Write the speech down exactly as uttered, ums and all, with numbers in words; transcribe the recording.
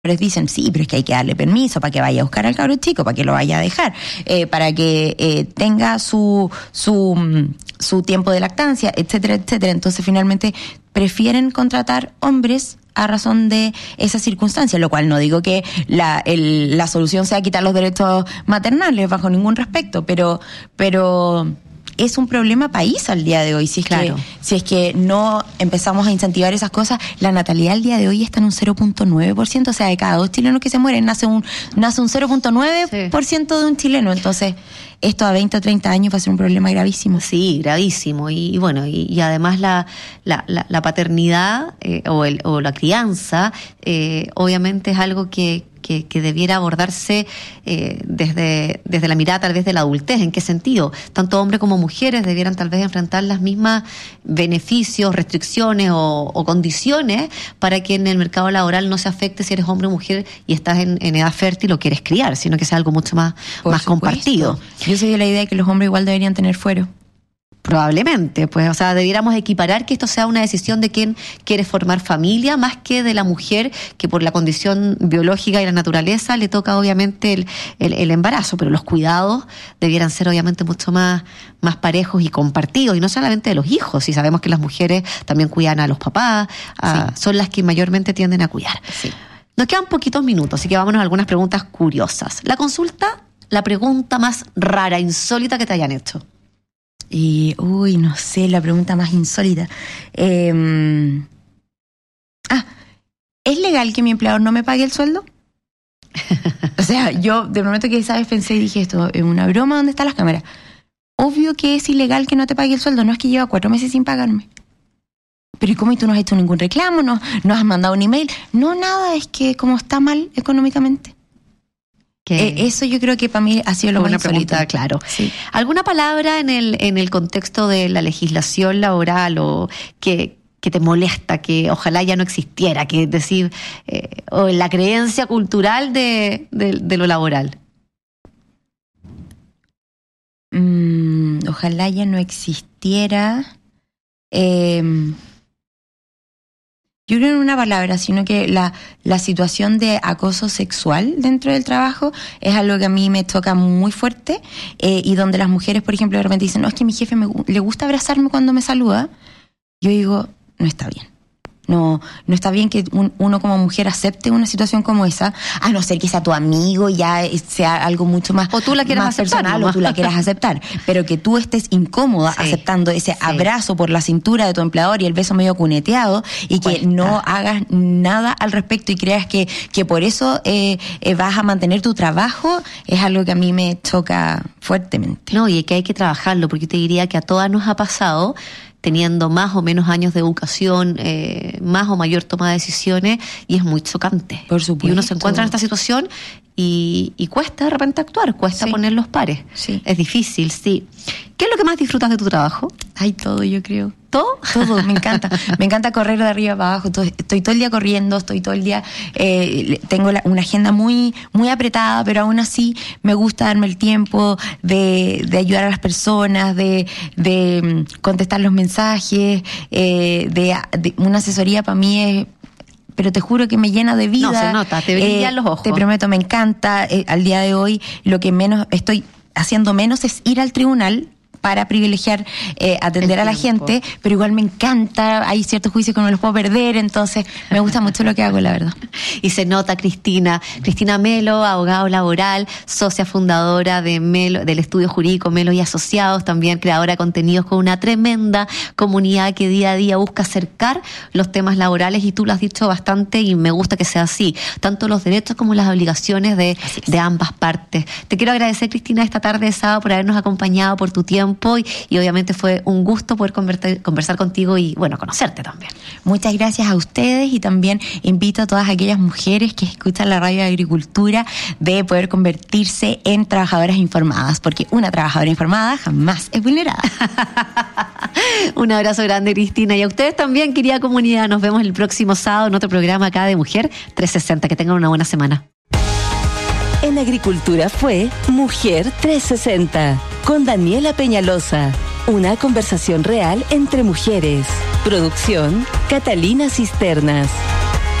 dicen, sí, pero es que hay que darle permiso para que vaya a buscar al cabro chico, para que lo vaya a dejar, eh, para que eh, tenga su, su, su tiempo de lactancia, etcétera, etcétera. Entonces, finalmente, prefieren contratar hombres a razón de esas circunstancias, lo cual no digo que la, el, la solución sea quitar los derechos maternales bajo ningún respecto, pero, pero es un problema país al día de hoy. Si es, claro. que, si es que no empezamos a incentivar esas cosas, la natalidad al día de hoy está en un cero punto nueve por ciento, o sea, de cada dos chilenos que se mueren, nace un, nace un cero punto nueve por ciento sí. de un chileno. Entonces, esto a veinte o treinta años va a ser un problema gravísimo. Sí, gravísimo. Y, y bueno, y, y además la, la, la, la paternidad eh, o, el, o la crianza, eh, obviamente es algo que, que, que debiera abordarse eh, desde, desde la mirada tal vez de la adultez. ¿En qué sentido? Tanto hombres como mujeres debieran tal vez enfrentar las mismas beneficios, restricciones o, o condiciones para que en el mercado laboral no se afecte si eres hombre o mujer y estás en, en edad fértil o quieres criar, sino que sea algo mucho más, más compartido. Yo soy de la idea de que los hombres igual deberían tener fuero. Probablemente, pues, o sea, debiéramos equiparar que esto sea una decisión de quien quiere formar familia, más que de la mujer, que por la condición biológica y la naturaleza le toca obviamente el, el, el embarazo, pero los cuidados debieran ser obviamente mucho más, más parejos y compartidos, y no solamente de los hijos, y sabemos que las mujeres también cuidan a los papás, a, sí. son las que mayormente tienden a cuidar. Sí. Nos quedan poquitos minutos, así que vámonos a algunas preguntas curiosas. La consulta, la pregunta más rara, insólita que te hayan hecho. Y, uy, no sé, la pregunta más insólita. Eh, ah, ¿es legal que mi empleador no me pague el sueldo? O sea, yo de momento que esa vez pensé y dije, esto es una broma, ¿dónde están las cámaras? Obvio que es ilegal que no te pague el sueldo, no es que lleva cuatro meses sin pagarme. Pero ¿y cómo? ¿Y tú no has hecho ningún reclamo? ¿No, no has mandado un email? No, nada, es que como está mal económicamente. Eh, eso yo creo que para mí ha sido lo más insólito. Claro. Sí. ¿Alguna palabra en el en el contexto de la legislación laboral o que, que te molesta, que ojalá ya no existiera, que es decir, eh, o en la creencia cultural de, de, de lo laboral? Mm, ojalá ya no existiera. Eh, Yo creo en una palabra, sino que la, la situación de acoso sexual dentro del trabajo es algo que a mí me toca muy fuerte, eh, y donde las mujeres, por ejemplo, de repente dicen, no, es que mi jefe me, le gusta abrazarme cuando me saluda. Yo digo, no está bien. No, no está bien que un, uno como mujer acepte una situación como esa, a no ser que sea tu amigo y ya sea algo mucho más, o tú la quieras más aceptar, personal, ¿no? o tú la quieras aceptar, pero que tú estés incómoda sí, aceptando ese sí. abrazo por la cintura de tu empleador y el beso medio cuneteado y que Cuesta. no hagas nada al respecto y creas que, que por eso eh, eh, vas a mantener tu trabajo, es algo que a mí me choca fuertemente. No, y que hay que trabajarlo, porque te diría que a todas nos ha pasado, teniendo más o menos años de educación, eh, más o mayor toma de decisiones, y es muy chocante. Por supuesto. Y uno se encuentra en esta situación y, y cuesta de repente actuar, cuesta sí. poner los pares. Sí. Es difícil, sí. ¿Qué es lo que más disfrutas de tu trabajo? Ay, todo, yo creo. ¿Todo? Todo, me encanta. Me encanta correr de arriba para abajo. Todo, estoy todo el día corriendo, estoy todo el día... Eh, tengo la, una agenda muy muy apretada, pero aún así me gusta darme el tiempo de, de ayudar a las personas, de, de contestar los mensajes, eh, de, de una asesoría para mí es... pero te juro que me llena de vida. No, se nota, te brillan eh, los ojos. Te prometo, me encanta. Eh, al día de hoy, lo que menos estoy haciendo menos es ir al tribunal para privilegiar eh, atender a la gente, pero igual me encanta, hay ciertos juicios que no los puedo perder, entonces me gusta mucho lo que hago, la verdad. Y se nota, Cristina. Cristina Melo, abogado laboral, socia fundadora de Melo, del estudio jurídico Melo y Asociados, también creadora de contenidos con una tremenda comunidad que día a día busca acercar los temas laborales, y tú lo has dicho bastante y me gusta que sea así, tanto los derechos como las obligaciones de, de ambas partes. Te quiero agradecer, Cristina, esta tarde de sábado por habernos acompañado, por tu tiempo. Y, y obviamente fue un gusto poder conversar, conversar contigo y, bueno, conocerte también. Muchas gracias a ustedes, y también invito a todas aquellas mujeres que escuchan la radio de agricultura de poder convertirse en trabajadoras informadas, porque una trabajadora informada jamás es vulnerada. Un abrazo grande, Cristina, y a ustedes también, querida comunidad. Nos vemos el próximo sábado en otro programa acá de Mujer trescientos sesenta. Que tengan una buena semana. En Agricultura fue Mujer trescientos sesenta con Daniela Peñalosa. Una conversación real entre mujeres. Producción, Catalina Cisternas.